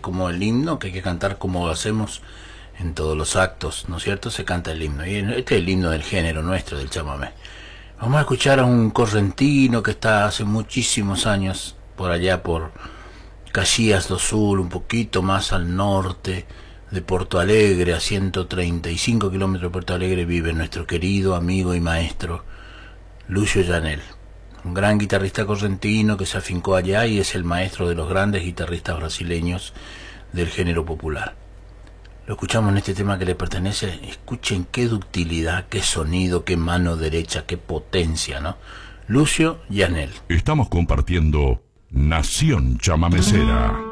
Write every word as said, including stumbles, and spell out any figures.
como el himno, que hay que cantar como hacemos en todos los actos, ¿no es cierto? Se canta el himno, y este es el himno del género nuestro, del chamamé. Vamos a escuchar a un correntino que está hace muchísimos años por allá por Caxias do Sul, un poquito más al norte de Porto Alegre, a ciento treinta y cinco kilómetros de Porto Alegre, vive nuestro querido amigo y maestro Lucio Llanel, un gran guitarrista correntino que se afincó allá y es el maestro de los grandes guitarristas brasileños del género popular. Lo escuchamos en este tema que le pertenece. Escuchen qué ductilidad, qué sonido, qué mano derecha, qué potencia, ¿no? Lucio Llanel. Estamos compartiendo Nación Chamamecera.